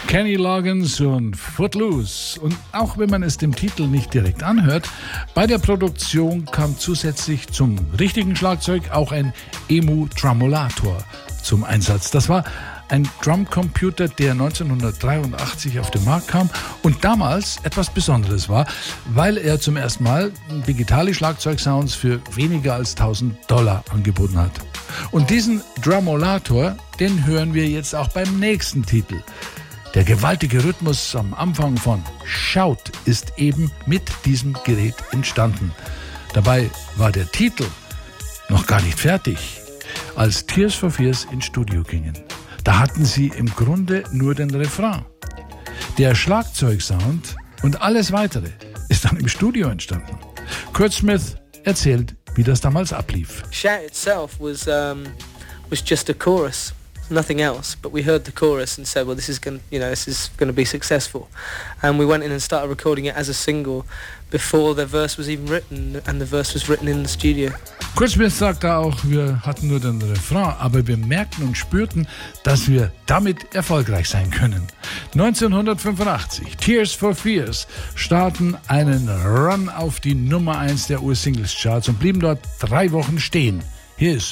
Kenny Loggins und Footloose. Und auch wenn man es dem Titel nicht direkt anhört, bei der Produktion kam zusätzlich zum richtigen Schlagzeug auch ein EMU-Tremolator zum Einsatz. Das war ein Drumcomputer, der 1983 auf den Markt kam und damals etwas Besonderes war, weil er zum ersten Mal digitale Schlagzeugsounds für weniger als $1000 angeboten hat. Und diesen Tremolator, den hören wir jetzt auch beim nächsten Titel. Der gewaltige Rhythmus am Anfang von Shout ist eben mit diesem Gerät entstanden. Dabei war der Titel noch gar nicht fertig, als Tears for Fears ins Studio gingen. Da hatten sie im Grunde nur den Refrain. Der Schlagzeugsound und alles Weitere ist dann im Studio entstanden. Kurt Smith erzählt, wie das damals ablief. Shout itself was just a chorus, nothing else. But we heard the chorus and said, well, this is going to be successful. And we went in and started recording it as a single before the verse was even written, and the verse was written in the studio. Kurt Smith sagte auch, wir hatten nur den Refrain, aber wir merkten und spürten, dass wir damit erfolgreich sein können. 1985, Tears for Fears starten einen Run auf die Nummer 1 der US-Singles-Charts und blieben dort 3 Wochen stehen. Hier ist